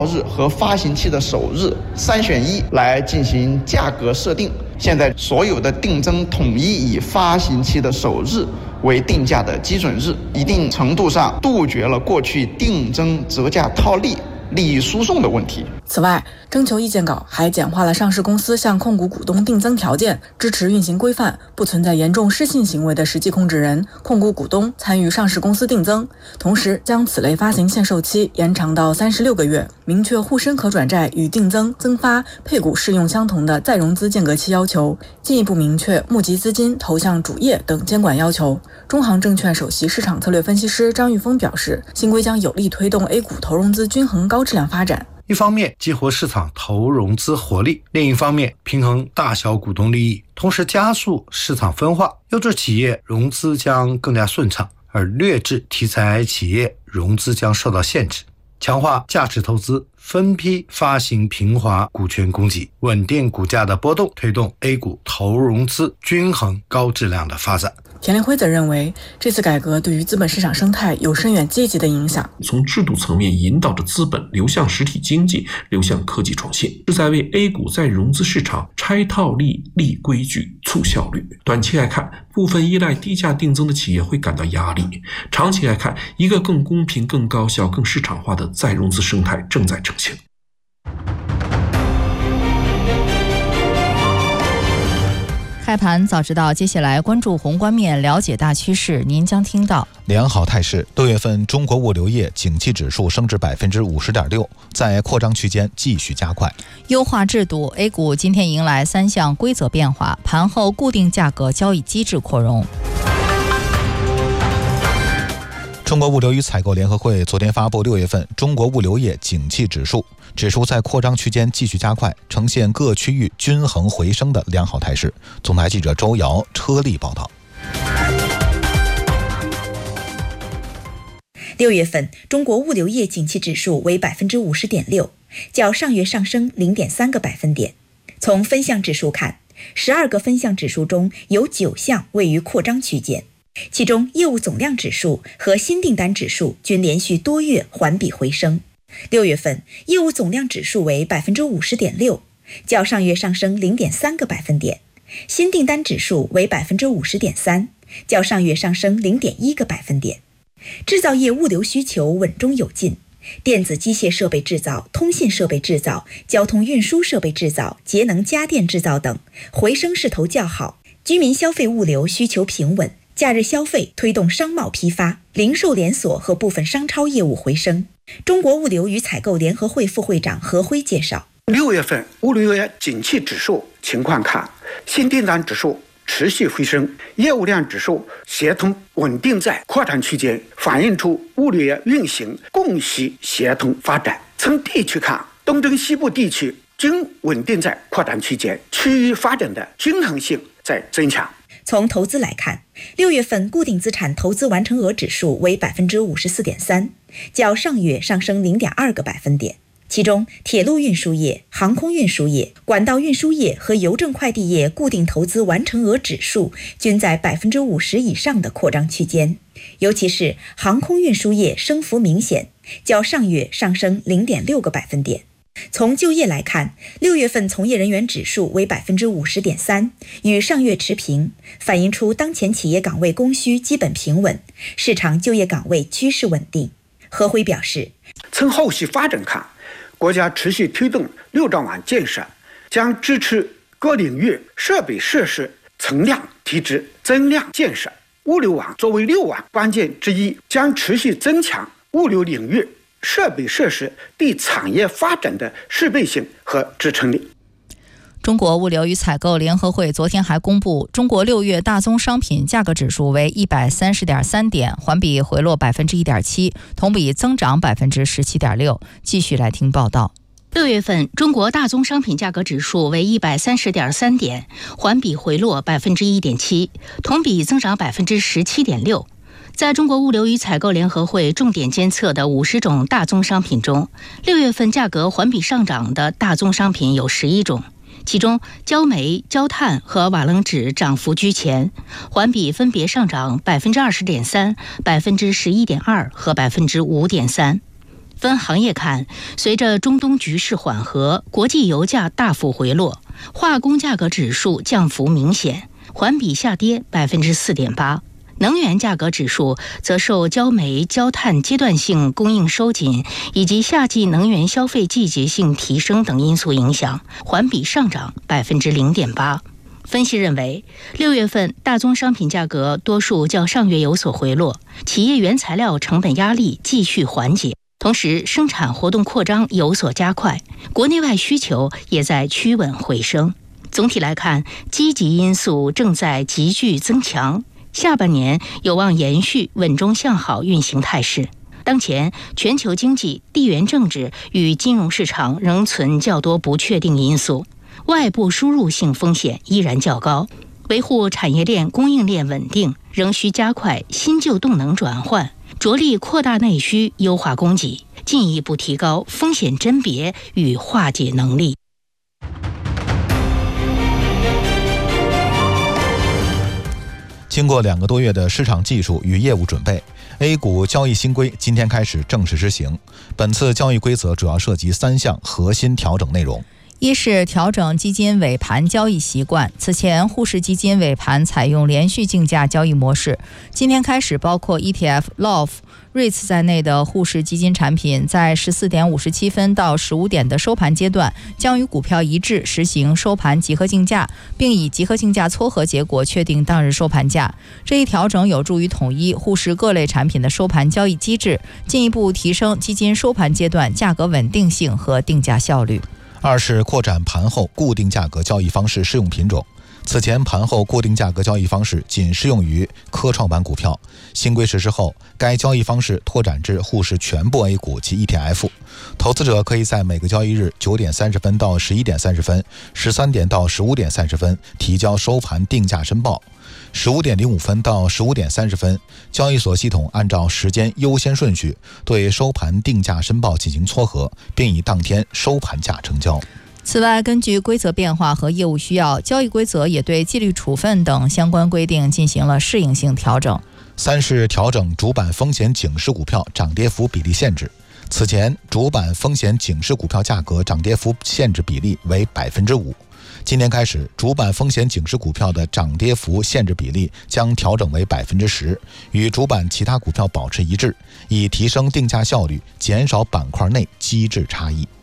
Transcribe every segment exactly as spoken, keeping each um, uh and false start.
日和发行期的首日三选一来进行价格设定。现在所有的定增统一以发行期的首日为定价的基准日，一定程度上杜绝了过去定增折价套利、利益输送的问题。 此外，征求意见稿还简化了上市公司向控股股东定增条件，支持运行规范，不存在严重失信行为的实际控制人、控股股东参与上市公司定增，同时将此类发行限售期延长到三十六个月，明确沪深可转债与定增、增发、配股适用相同的再融资间隔期要求，进一步明确募集资金投向主业等监管要求。中航证券首席市场策略分析师张玉峰表示，新规将有力推动 A 股投融资均衡高质量发展。 一方面激活市场投融资活力，另一方面平衡大小股东利益，同时加速市场分化。优质企业融资将更加顺畅，而劣质题材企业融资将受到限制。强化价值投资，分批发行平滑股权供给，稳定股价的波动，推动 A 股投融资均衡高质量的发展。 田连辉则认为，这次改革对于资本市场生态有深远积极的影响， 从制度层面引导着资本流向实体经济，流向科技创新，是在为 A 股在融资市场拆套利、立规矩、促效率。短期来看，部分依赖低价定增的企业会感到压力；长期来看，一个更公平、更高效、更市场化的再融资生态正在成型。 开盘早知道，接下来关注宏观面，了解大趋势。您将听到良好态势，六月份中国物流业景气指数升至百分之五十点六，在扩张区间继续加快。 优化制度 ，A 股今天迎来三项规则变化，盘后固定价格交易机制扩容。 中国物流与采购联合会昨天发布六月份中国物流业景气指数，指数在扩张区间继续加快，呈现各区域均衡回升的良好态势。总台记者周瑶、车丽报道。 六月份中国物流业景气指数为百分之五十点六，较上月上升零点三个百分点。从分项指数看，十二个分项指数中有九项位于扩张区间。其中业务总量指数和新订单指数均连续多月环比回升。六月份业务总量指数为百分之五十点六，较上月上升零点三个百分点；新订单指数为百分之五十点三，较上月上升零点一个百分点。制造业物流需求稳中有进，电子机械设备制造、通信设备制造、交通运输设备制造、节能家电制造等回升势头较好。居民消费物流需求平稳。假日消费推动商贸批发、零售连锁和部分商超业务回升。中国物流与采购联合会副会长何辉介绍， 六月份物流业景气指数情况看，新订单指数持续回升，业务量指数协同稳定在扩张区间，反映出物流业运行供需协同发展。从地区看，东中西部地区均稳定在扩张区间，区域发展的均衡性在增强。 从投资来看，六月份固定资产投资完成额指数为百分之五十四点三，较上月上升零点二个百分点。其中，铁路运输业、航空运输业、管道运输业和邮政快递业固定投资完成额指数均在百分之五十以上的扩张区间，尤其是航空运输业升幅明显，较上月上升零点六个百分点。从就业来看，六月份从业人员指数为百分之五十点三，与上月持平，反映出当前企业岗位供需基本平稳，市场就业岗位趋势稳定。何辉表示， 从后续发展看，国家持续推动六兆网建设，将支持各领域设备设施存量提质、增量建设。物流网作为六网关键之一，将持续增强物流领域设备设施对产业发展的适配性和支撑力。 中国物流与采购联合会昨天还公布，中国六月大宗商品价格指数为一百三十点三点，环比回落百分之一点七，同比增长百分之十七点六。继续来听报道。 六月份中国大宗商品价格指数为一百三十点三点，环比回落百分之一点七，同比增长百分之十七点六。在中国物流与采购联合会重点监测的五十种大宗商品中，六月份价格环比上涨的大宗商品有十一种，其中焦煤、焦炭和瓦楞纸涨幅居前，环比分别上涨百分之二十点三、百分之十一点二和百分之五点三。 分行业看，随着中东局势缓和，国际油价大幅回落，化工价格指数降幅明显，环比下跌百分之四点八。能源价格指数则受焦煤、焦炭阶段性供应收紧以及夏季能源消费季节性提升等因素影响，环比上涨百分之零点八。分析认为，六月份大宗商品价格多数较上月有所回落，企业原材料成本压力继续缓解，同时生产活动扩张有所加快，国内外需求也在趋稳回升。总体来看，积极因素正在急剧增强，下半年有望延续稳中向好运行态势。当前全球经济、地缘政治与金融市场仍存较多不确定因素，外部输入性风险依然较高，维护产业链供应链稳定仍需加快新旧动能转换，着力扩大内需，优化供给，进一步提高风险甄别与化解能力。 经过两个多月的市场技术与业务准备， A 股交易新规今天开始正式施行。本次交易规则主要涉及三项核心调整内容。 一是调整基金尾盘交易习惯，此前沪市基金尾盘采用连续竞价交易模式，今天开始包括 E T F、L O F、REITs 在内的沪市基金产品在十四点五十七分到十五点的收盘阶段将与股票一致实行收盘集合竞价，并以集合竞价撮合结果确定当日收盘价。这一调整有助于统一沪市各类产品的收盘交易机制，进一步提升基金收盘阶段价格稳定性和定价效率。 二是扩展盘后固定价格交易方式适用品种。此前盘后固定价格交易方式仅适用于科创板股票，新规实施后，该交易方式拓展至沪市全部 A 股及 E T F。 投资者可以在每个交易日九点三十分到十一点三十分、十三点到十五点三十分提交收盘定价申报，十五点零五分到十五点三十分，交易所系统按照时间优先顺序对收盘定价申报进行撮合，并以当天收盘价成交。 此外，根据规则变化和业务需要，交易规则也对纪律处分等相关规定进行了适应性调整。 三是调整主板风险警示股票涨跌幅比例限制。此前主板风险警示股票价格涨跌幅限制比例为百分之五，今天开始，主板风险警示股票的涨跌幅限制比例将调整为百分之十，与主板其他股票保持一致，以提升定价效率，减少板块内机制差异。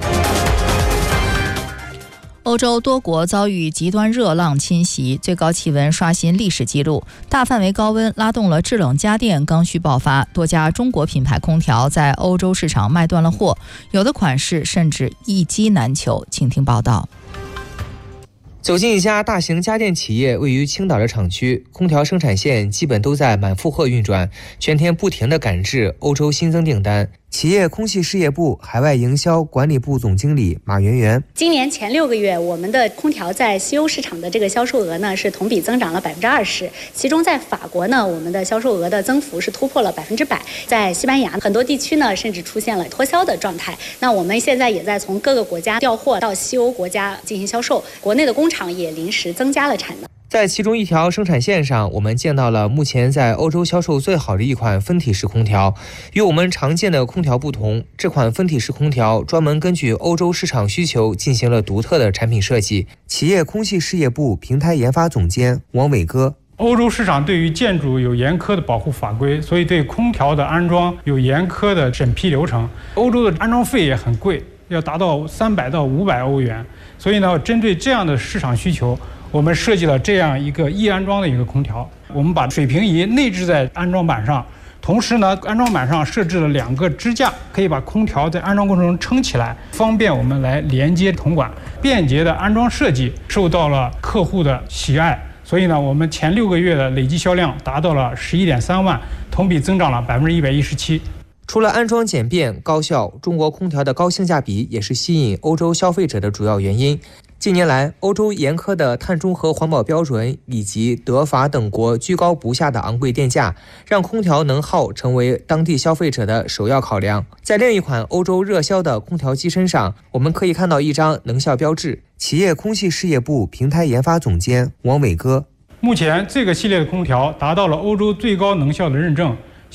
欧洲多国遭遇极端热浪侵袭，最高气温刷新历史纪录，大范围高温拉动了制冷家电刚需爆发，多家中国品牌空调在欧洲市场卖断了货，有的款式甚至一机难求。请听报道。 走进一家大型家电企业位于青岛的厂区，空调生产线基本都在满负荷运转，全天不停地赶制欧洲新增订单。企业空气事业部海外营销管理部总经理马媛媛： 今年前六个月，我们的空调在西欧市场的这个销售额呢是同比增长了百分之二十，其中在法国呢，我们的销售额的增幅是突破了百分之百，在西班牙很多地区呢甚至出现了脱销的状态。那我们现在也在从各个国家调货到西欧国家进行销售，国内的工厂也临时增加了产能。 在其中一条生产线上，我们见到了目前在欧洲销售最好的一款分体式空调。与我们常见的空调不同，这款分体式空调专门根据欧洲市场需求进行了独特的产品设计。企业空气事业部平台研发总监王伟哥： 欧洲市场对于建筑有严苛的保护法规，所以对空调的安装有严苛的审批流程。欧洲的安装费也很贵，要达到三百到五百欧元。所以呢，针对这样的市场需求，我们设计了这样一个易安装的一个空调。我们把水平仪内置在安装板上，同时呢，安装板上设置了两个支架，可以把空调在安装过程中撑起来，方便我们来连接铜管。便捷的安装设计受到了客户的喜爱，所以呢，我们前六个月的累计销量达到了十一点三万，同比增长了百分之一百一十七。 除了安装简便高效，中国空调的高性价比也是吸引欧洲消费者的主要原因。近年来，欧洲严苛的碳中和环保标准以及德法等国居高不下的昂贵电价，让空调能耗成为当地消费者的首要考量。在另一款欧洲热销的空调机身上，我们可以看到一张能效标志。企业空气事业部平台研发总监王伟哥： 目前这个系列的空调达到了欧洲最高能效的认证，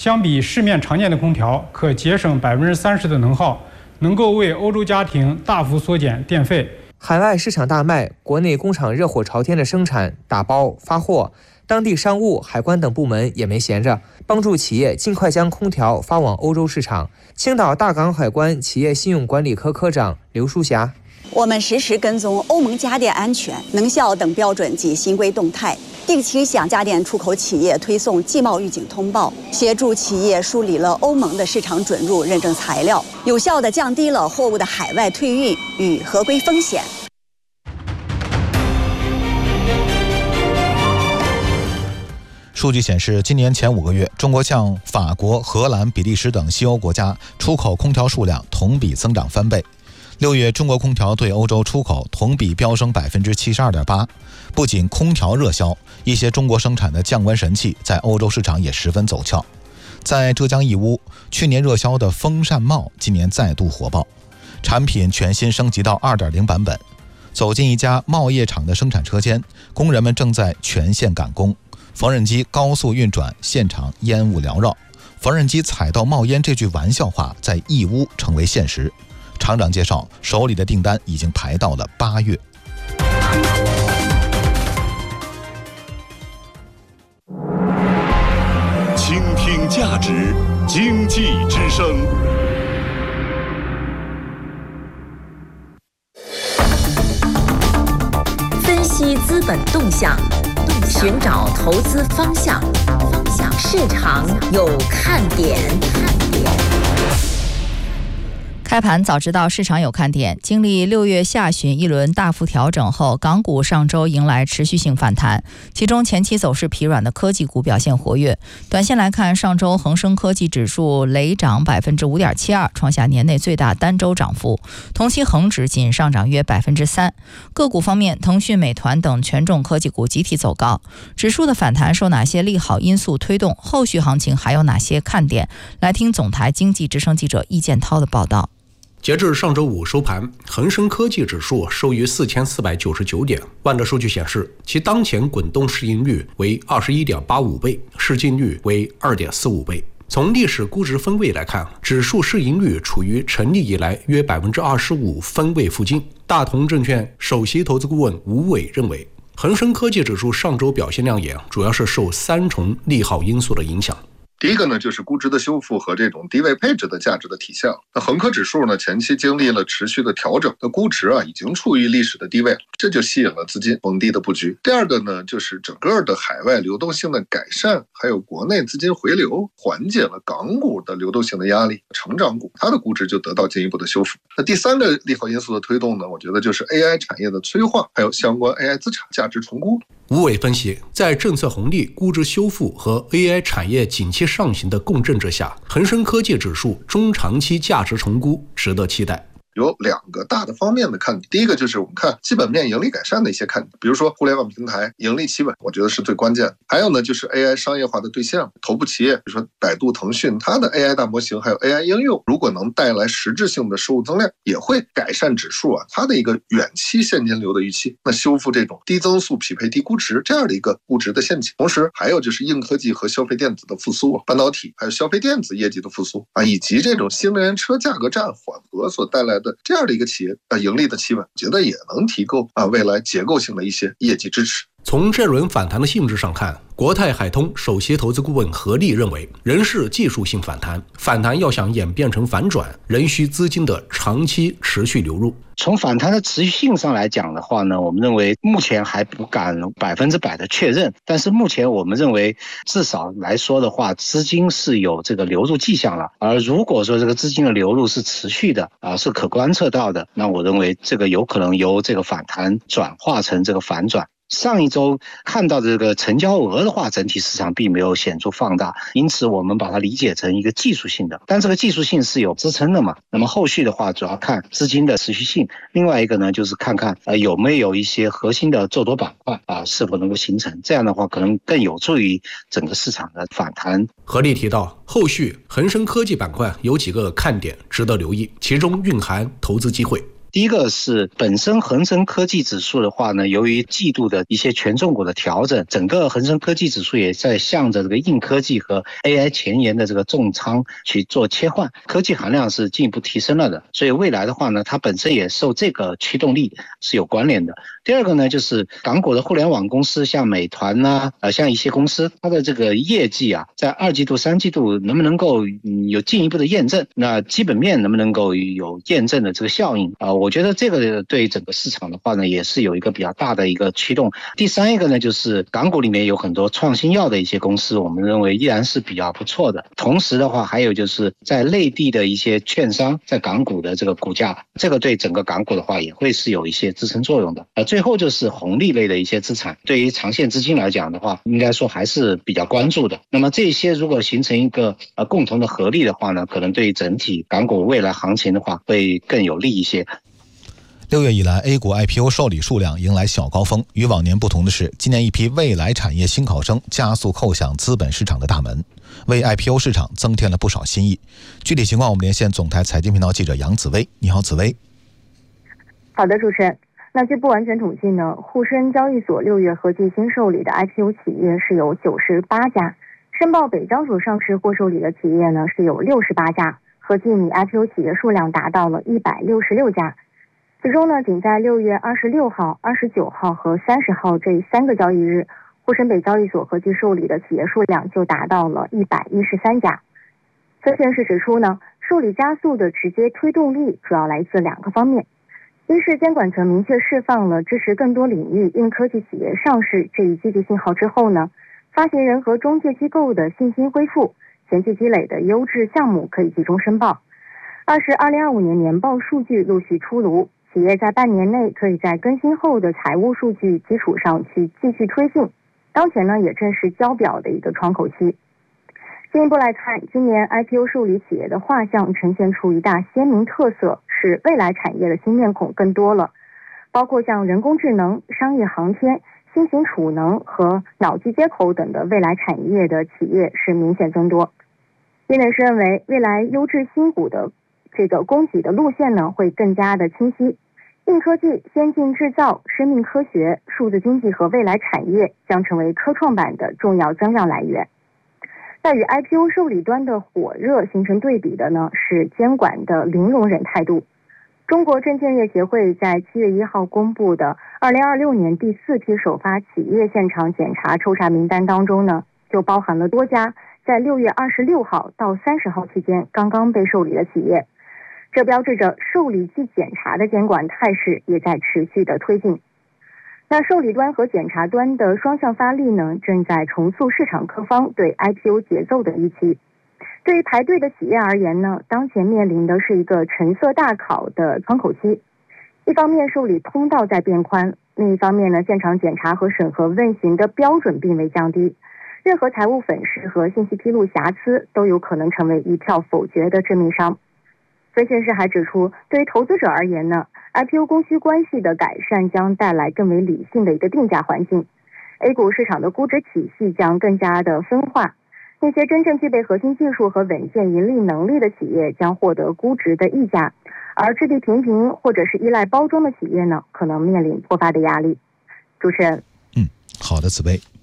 相比市面常见的空调，可节省百分之三十的能耗，能够为欧洲家庭大幅缩减电费。 海外市场大卖，国内工厂热火朝天的生产、打包、发货，当地商务、海关等部门也没闲着，帮助企业尽快将空调发往欧洲市场。青岛大港海关企业信用管理科科长刘淑霞： 我们实时跟踪欧盟家电安全、能效等标准及新规动态，定期向家电出口企业推送季贸预警通报，协助企业梳理了欧盟的市场准入认证材料，有效地降低了货物的海外退运与合规风险。 数据显示，今年前五个月，中国向法国、荷兰、比利时等西欧国家出口空调数量同比增长翻倍。六月，中国空调对欧洲出口同比飙升百分之七十二点八。不仅空调热销，一些中国生产的降温神器在欧洲市场也十分走俏。在浙江义乌，去年热销的风扇帽今年再度火爆，产品全新升级到 二点零 版本。走进一家帽业厂的生产车间，工人们正在全线赶工。缝纫机高速运转，现场烟雾缭绕，缝纫机踩到冒烟这句玩笑话在义乌成为现实。厂长介绍，手里的订单已经排到了八月。 倾听价值，经济之声。 分析资本动向，寻找投资方向，市场有看点。 开盘早知道市场有看点，经历六月下旬一轮大幅调整后，港股上周迎来持续性反弹，其中前期走势疲软的科技股表现活跃。短线来看，上周恒生科技指数累涨 百分之五点七二， 创下年内最大单周涨幅，同期恒指仅上涨约 百分之三。 个股方面，腾讯、美团等权重科技股集体走高。指数的反弹受哪些利好因素推动？后续行情还有哪些看点？来听总台经济之声记者易建涛的报道。 截至上周五收盘，恒生科技指数收于四千四百九十九点。万德数据显示，其当前滚动市盈率为 二十一点八五倍，市净率为 二点四五倍。从历史估值分位来看，指数市盈率处于成立以来约 百分之二十五 分位附近。大同证券首席投资顾问吴伟认为，恒生科技指数上周表现亮眼，主要是受三重利好因素的影响。 第一个呢，就是估值的修复和这种低位配置的价值的体现。那恒科指数呢，前期经历了持续的调整，那估值啊已经处于历史的低位，这就吸引了资金逢低的布局。第二个呢，就是整个的海外流动性的改善，还有国内资金回流，缓解了港股的流动性的压力，成长股它的估值就得到进一步的修复。那第三个利好因素的推动呢，我觉得就是 A I 产业的催化，还有相关 A I 资产价值重估。 吴伟分析，在政策红利、估值修复和 A I 产业景气上行的共振之下，恒生科技指数中长期价值重估值得期待。 有两个大的方面的看点，第一个就是我们看基本面盈利改善的一些看点，比如说互联网平台盈利企稳，我觉得是最关键的。还有呢，就是 A I 商业化的对象，头部企业，比如说百度、腾讯，它的 A I 大模型还有 A I 应用，如果能带来实质性的收入增量，也会改善指数啊它的一个远期现金流的预期，那修复这种低增速匹配低估值这样的一个估值的陷阱。同时还有就是硬科技和消费电子的复苏，半导体还有消费电子业绩的复苏啊，以及这种新能源车价格战缓和所带来的这样的一个企业啊盈利的企稳，觉得也能提供啊未来结构性的一些业绩支持。 从这轮反弹的性质上看，国泰海通首席投资顾问何立认为，仍是技术性反弹，反弹要想演变成反转，仍需资金的长期持续流入。 从反弹的持续性上来讲的话呢，我们认为目前还不敢百分之百的确认，但是目前我们认为至少来说的话，资金是有这个流入迹象了。而如果说这个资金的流入是持续的啊，是可观测到的，那我认为这个有可能由这个反弹转化成这个反转。上一周看到这个成交额的话，整体市场并没有显著放大，因此我们把它理解成一个技术性的，但这个技术性是有支撑的嘛。那么后续的话，主要看资金的持续性。另外一个呢，就是看看呃有没有一些核心的做多板块啊是否能够形成，这样的话可能更有助于整个市场的反弹。 何立提到，后续恒生科技板块有几个看点值得留意，其中蕴含投资机会。 第一个是本身恒生科技指数的话呢，由于季度的一些权重股的调整，整个恒生科技指数也在向着这个硬科技和 A I 前沿的这个重仓去做切换，科技含量是进一步提升了的，所以未来的话呢，它本身也受这个驱动力是有关联的。第二个呢，就是港股的互联网公司，像美团呐、呃，像一些公司，它的这个业绩啊，在二季度、三季度能不能够、嗯、有进一步的验证？那基本面能不能够有验证的这个效应啊、呃？我觉得这个对整个市场的话呢，也是有一个比较大的一个驱动。第三一个呢，就是港股里面有很多创新药的一些公司，我们认为依然是比较不错的。同时的话，还有就是在内地的一些券商在港股的这个股价，这个对整个港股的话也会是有一些支撑作用的。呃，最后就是红利类的一些资产，对于长线资金来讲的话，应该说还是比较关注的。那么这些如果形成一个呃共同的合力的话呢，可能对于整体港股未来行情的话会更有利一些。 六月以来 A 股 I P O 受理数量迎来小高峰，与往年不同的是，今年一批未来产业新考生加速叩响资本市场的大门，为 I P O 市场增添了不少新意。具体情况我们连线总台财经频道记者杨紫薇。你好，紫薇。 好的，主持人。那据不完全统计呢，沪深交易所六月合计新受理的 I P O 企业是有九十八家，申报北交所上市或受理的企业呢是有六十八家，合计拟 I P O 企业数量达到了一百六十六家。其中呢，仅在六月二十六号、二十九号和三十号这三个交易日，沪深北交易所合计受理的企业数量就达到了一百一十三家。分析人士指出呢，受理加速的直接推动力主要来自两个方面。一是监管层明确释放了支持更多领域硬科技企业上市这一积极信号之后呢，发行人和中介机构的信心恢复，前期积累的优质项目可以集中申报。二是二零二五年年报数据陆续出炉，企业在半年内可以在更新后的财务数据基础上去继续推进，当前呢也正是交表的一个窗口期。进一步来看，今年 I P O 受理企业的画像呈现出一大鲜明特色，是未来产业的新面孔更多了，包括像人工智能、商业航天、新型储能和脑机接口等的未来产业的企业是明显增多。业内是认为，未来优质新股的这个供给的路线呢会更加的清晰，硬科技、先进制造、生命科学、数字经济和未来产业将成为科创板的重要增量来源。在与 I P O 受理端的火热形成对比的呢，是监管的零容忍态度。中国证券业协会在七月一号公布的二零二六年第四批首发企业现场检查抽查名单当中呢，就包含了多家在六月二十六号到三十号期间刚刚被受理的企业。这标志着受理及检查的监管态势也在持续的推进。那受理端和检查端的双向发力呢，正在重塑市场各方对 I P O 节奏的预期。对于排队的企业而言呢，当前面临的是一个橙色大考的窗口期。一方面受理通道在变宽，另一方面呢，现场检查和审核问询的标准并未降低。任何财务粉饰和信息披露瑕疵都有可能成为一票否决的致命伤。分析师还指出，对于投资者而言呢， I P O 供需关系的改善将带来更为理性的一个定价环境。A 股市场的估值体系将更加的分化，那些真正具备核心技术和稳健盈利能力的企业将获得估值的溢价，而质地平平或者是依赖包装的企业呢，可能面临破发的压力。主持人， 嗯，好的，紫薇。